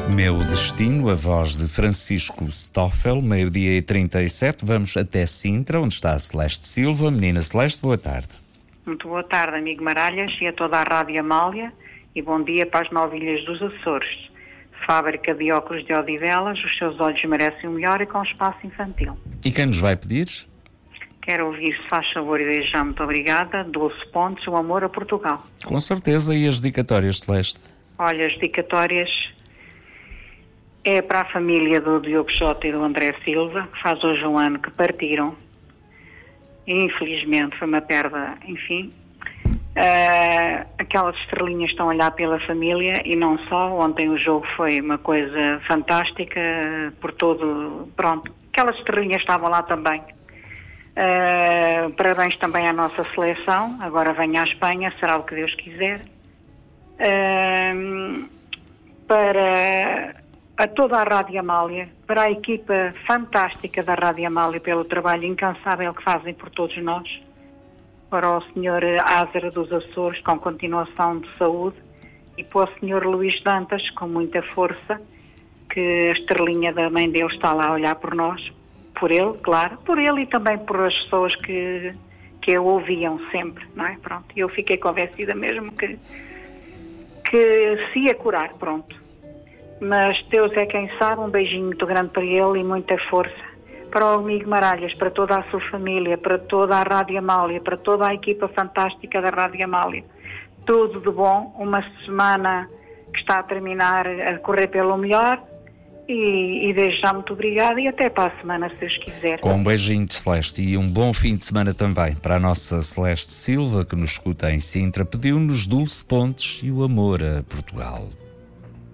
Meu Destino, a voz de Francisco Stoffel, 12h37. Vamos até Sintra, onde está a Celeste Silva. Menina Celeste, boa tarde. Muito boa tarde, amigo Maralhas, e a toda a Rádio Amália, e bom dia para as novilhas dos Açores. Fábrica de óculos de Odivelas, os seus olhos merecem o melhor e com espaço infantil. E quem nos vai pedir? Quero ouvir, se faz favor, e desde já muito obrigada, 12 pontos, o amor a Portugal. Com certeza, e as dedicatórias, Celeste? Olha, as dedicatórias é para a família do Diogo Jota e do André Silva, que faz hoje um ano que partiram. E, infelizmente, foi uma perda, enfim. Aquelas estrelinhas estão a olhar pela família e não só. Ontem o jogo foi uma coisa fantástica, por todo, pronto. Aquelas estrelinhas estavam lá também. Parabéns também à nossa seleção. Agora vem à Espanha, será o que Deus quiser. Para a toda a Rádio Amália, para a equipa fantástica da Rádio Amália, pelo trabalho incansável que fazem por todos nós, para o Sr. Ázara dos Açores, com continuação de saúde, e para o Sr. Luís Dantas, com muita força, que a estrelinha da mãe dele está lá a olhar por nós, por ele, claro, por ele e também por as pessoas que o ouviam sempre, não é? Pronto, eu fiquei convencida mesmo que se ia curar, pronto. Mas Deus é quem sabe. Um beijinho muito grande para ele e muita força. Para o amigo Maralhas, para toda a sua família, para toda a Rádio Amália, para toda a equipa fantástica da Rádio Amália. Tudo de bom, uma semana que está a terminar a correr pelo melhor e desde já muito obrigada e até para a semana, se Deus quiser. Com um beijinho de Celeste e um bom fim de semana também para a nossa Celeste Silva, que nos escuta em Sintra, pediu-nos 12 pontos e o amor a Portugal.